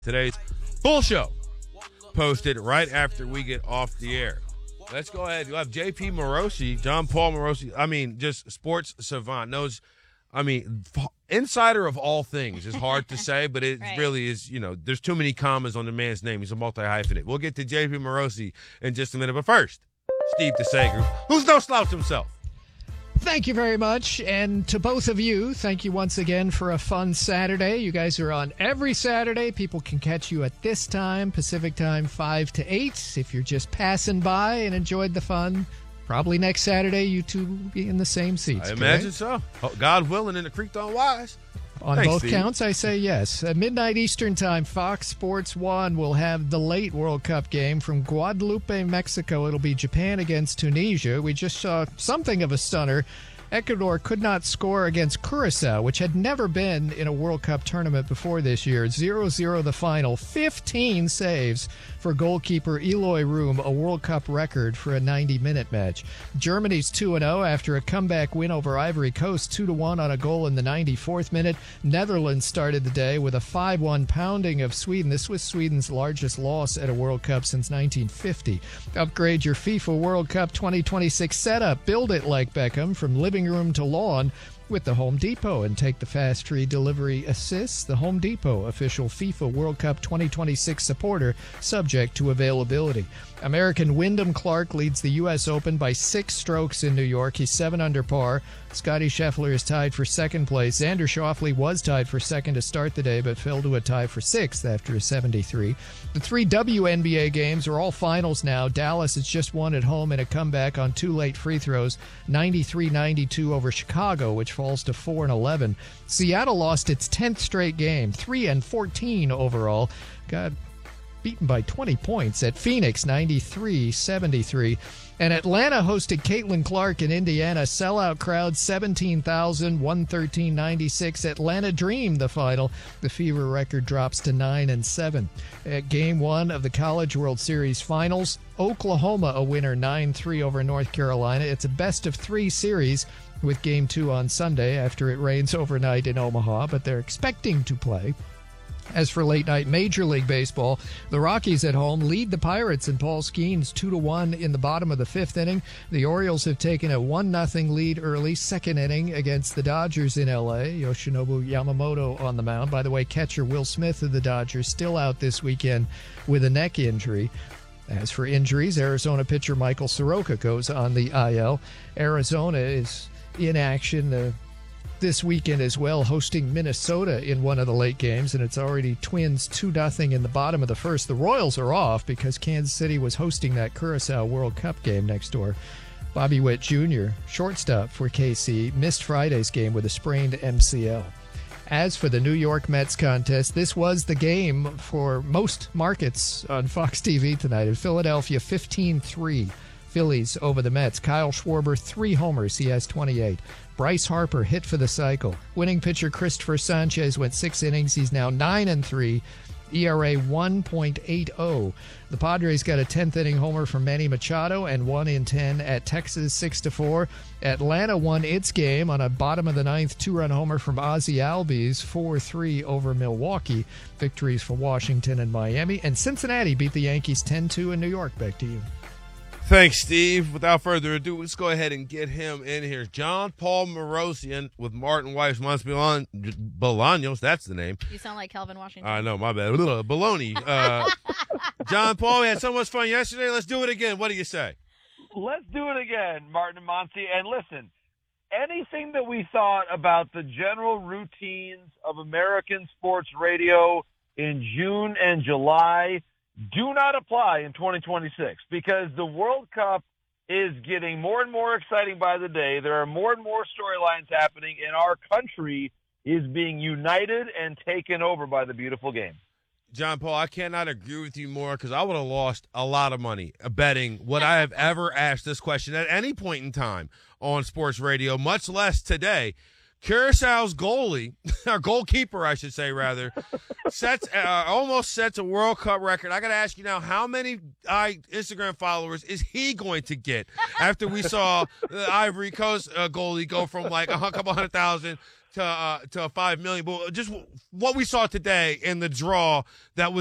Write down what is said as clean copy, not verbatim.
Today's full show posted right after we get off the air. Let's go ahead. You have JP Morosi, John Paul Morosi. Just sports savant. Knows, insider of all things is hard to say, but it really is, there's too many commas on the man's name. He's a multi-hyphenate. We'll get to JP Morosi in just a minute. But first, Steve DeSager, who's no slouch himself. Thank you very much. And to both of you, thank you once again for a fun Saturday. You guys are on every Saturday. People can catch you at this time, Pacific time, 5 to 8. If you're just passing by and enjoyed the fun, probably next Saturday you two will be in the same seats. I imagine so. God willing, and the creek don't wise. On Thanks, both Steve. Counts, I say yes. At midnight Eastern time, Fox Sports 1 will have the late World Cup game from Guadalupe, Mexico. It'll be Japan against Tunisia. We just saw something of a stunner. Ecuador could not score against Curacao, which had never been in a World Cup tournament before this year. 0-0 the final. 15 saves for goalkeeper Eloy Room, a World Cup record for a 90-minute match. Germany's 2-0 after a comeback win over Ivory Coast, 2-1 on a goal in the 94th minute. Netherlands started the day with a 5-1 pounding of Sweden. This was Sweden's largest loss at a World Cup since 1950. Upgrade your FIFA World Cup 2026 setup. Build it like Beckham from living room to lawn with the Home Depot and take the fast free delivery assists. The Home Depot, official FIFA World Cup 2026 supporter, subject to availability. American Wyndham Clark leads the U.S. Open by 6 strokes in New York. He's 7 under par. Scotty Scheffler is tied for second place. Xander Schauffele was tied for second to start the day, but fell to a tie for 6th after a 73. The 3 WNBA games are all finals now. Dallas has just won at home in a comeback on 2 late free throws, 93-92 over Chicago, which falls to 4-11. Seattle lost its 10th straight game, 3-14 overall. Got beaten by 20 points at Phoenix, 93-73. And Atlanta hosted Caitlin Clark in Indiana. Sellout crowd, 17,000, 113-96. Atlanta Dream, the final. The Fever record drops to 9-7. At Game 1 of the College World Series Finals, Oklahoma a winner, 9-3 over North Carolina. It's a best-of-3 series with Game 2 on Sunday after it rains overnight in Omaha, but they're expecting to play. As for late-night Major League Baseball, the Rockies at home lead the Pirates and Paul Skeens 2-1 in the bottom of the 5th inning. The Orioles have taken a 1-0 lead early, second inning against the Dodgers in L.A. Yoshinobu Yamamoto on the mound. By the way, catcher Will Smith of the Dodgers still out this weekend with a neck injury. As for injuries, Arizona pitcher Michael Soroka goes on the IL. Arizona is in action this weekend as well, hosting Minnesota in one of the late games, and it's already Twins 2-0 in the bottom of the first. The Royals are off because Kansas City was hosting that Curacao World Cup game next door. Bobby Witt Jr., shortstop for KC, missed Friday's game with a sprained MCL. As for the New York Mets contest, this was the game for most markets on Fox TV tonight. In Philadelphia, 15-3. Phillies over the Mets. Kyle Schwarber, 3 homers. He has 28. Bryce Harper hit for the cycle. Winning pitcher Christopher Sanchez went 6 innings. He's now 9-3. ERA 1.80. The Padres got a 10th inning homer from Manny Machado and 1 in 10 at Texas 6-4. Atlanta won its game on a bottom of the 9th 2-run homer from Ozzie Albies, 4-3 over Milwaukee. Victories for Washington and Miami. And Cincinnati beat the Yankees 10-2 in New York. Back to you. Thanks, Steve. Without further ado, let's go ahead and get him in here. John Paul Morosi with Martin Weiss Bolaños. That's the name. You sound like Calvin Washington. I know, my bad. Baloney. John Paul, we had so much fun yesterday. Let's do it again. What do you say? Let's do it again, Martin and Monty. And listen, anything that we thought about the general routines of American sports radio in June and July do not apply in 2026 because the World Cup is getting more and more exciting by the day. There are more and more storylines happening, and our country is being united and taken over by the beautiful game. John Paul, I cannot agree with you more because I would have lost a lot of money betting what I have ever asked this question at any point in time on sports radio, much less today. Curaçao's goalie, or goalkeeper, I should say, rather, almost sets a World Cup record. I got to ask you now, how many Instagram followers is he going to get after we saw the Ivory Coast goalie go from like a couple 100,000 to $5 million. But just what we saw today in the draw that was